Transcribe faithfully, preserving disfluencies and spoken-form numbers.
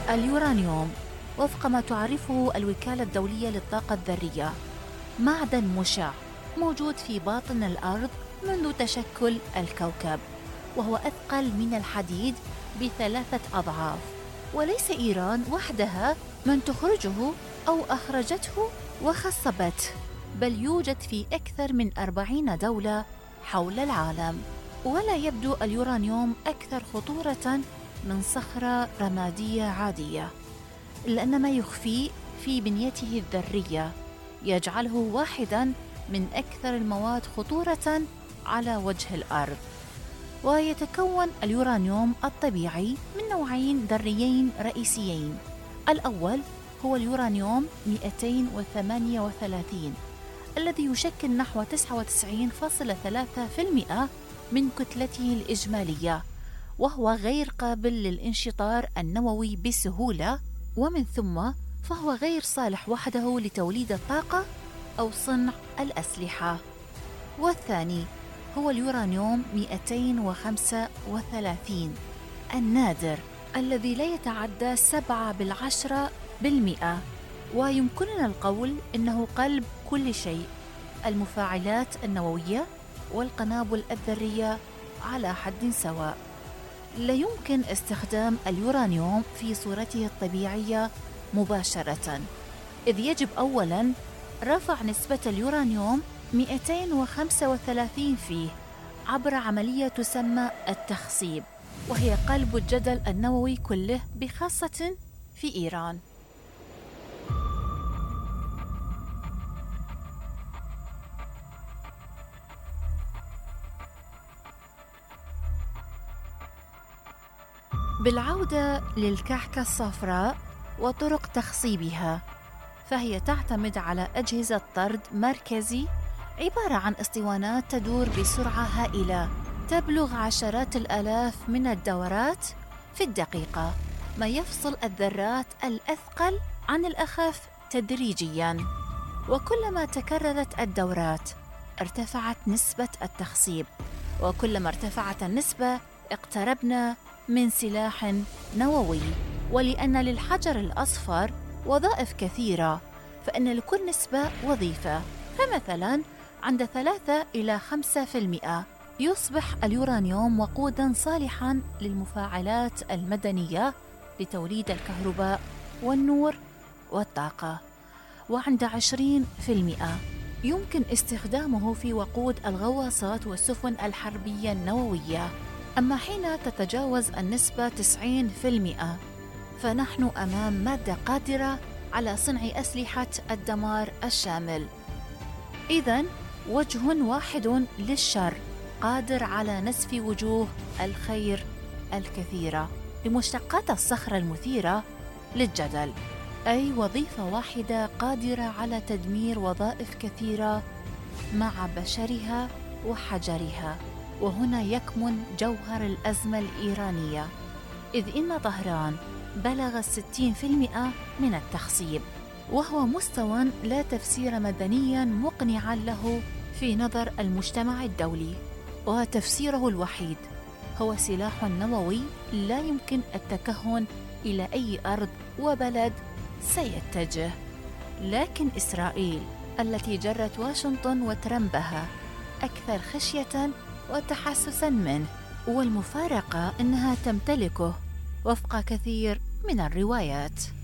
اليورانيوم، وفق ما تعرفه الوكالة الدولية للطاقة الذرية، معدن مشع موجود في باطن الأرض منذ تشكل الكوكب، وهو أثقل من الحديد بثلاثة أضعاف. وليس إيران وحدها من تخرجه أو أخرجته وخصبته، بل يوجد في أكثر من أربعين دولة حول العالم. ولا يبدو اليورانيوم أكثر خطورة من صخرة رمادية عادية، إلا أن ما يخفيه في بنيته الذرية يجعله واحداً من أكثر المواد خطورة على وجه الأرض. ويتكون اليورانيوم الطبيعي من نوعين ذريين رئيسيين. الأول هو اليورانيوم مئتين وثمانية وثلاثين، الذي يشكل نحو تسعة وتسعين فاصلة ثلاثة بالمئة من كتلته الإجمالية، وهو غير قابل للانشطار النووي بسهولة، ومن ثم فهو غير صالح وحده لتوليد الطاقة أو صنع الأسلحة. والثاني هو اليورانيوم مئتين وخمسة وثلاثين النادر، الذي لا يتعدى سبعة بالعشرة بالمئة، ويمكننا القول إنه قلب كل شيء: المفاعلات النووية والقنابل الذرية على حد سواء. لا يمكن استخدام اليورانيوم في صورته الطبيعية مباشرة، إذ يجب أولاً رفع نسبة اليورانيوم مئتين وخمسة وثلاثين فيه عبر عملية تسمى التخصيب، وهي قلب الجدل النووي كله، بخاصة في إيران. بالعودة للكعكة الصفراء وطرق تخصيبها، فهي تعتمد على أجهزة طرد مركزي عبارة عن اسطوانات تدور بسرعة هائلة تبلغ عشرات الآلاف من الدورات في الدقيقة، ما يفصل الذرات الأثقل عن الأخف تدريجياً. وكلما تكررت الدورات ارتفعت نسبة التخصيب، وكلما ارتفعت النسبة اقتربنا من سلاح نووي. ولأن للحجر الأصفر وظائف كثيرة، فإن لكل نسبة وظيفة. فمثلاً عند ثلاثة إلى خمسة بالمئة يصبح اليورانيوم وقوداً صالحاً للمفاعلات المدنية لتوليد الكهرباء والنور والطاقة، وعند عشرين بالمئة يمكن استخدامه في وقود الغواصات والسفن الحربية النووية. أما حين تتجاوز النسبة تسعين بالمئة فنحن أمام مادة قادرة على صنع أسلحة الدمار الشامل. إذن وجه واحد للشر قادر على نسف وجوه الخير الكثيرة لمشتقات الصخرة المثيرة للجدل، أي وظيفة واحدة قادرة على تدمير وظائف كثيرة مع بشرها وحجرها. وهنا يكمن جوهر الأزمة الإيرانية، إذ إن طهران بلغ الستين بالمئة من التخصيب، وهو مستوى لا تفسير مدنياً مقنعاً له في نظر المجتمع الدولي. وتفسيره الوحيد هو سلاح نووي لا يمكن التكهن إلى أي أرض وبلد سيتجه. لكن إسرائيل التي جرت واشنطن وترمبها أكثر خشية وتحسساً منه، والمفارقة أنها تمتلكه وفق كثير من الروايات.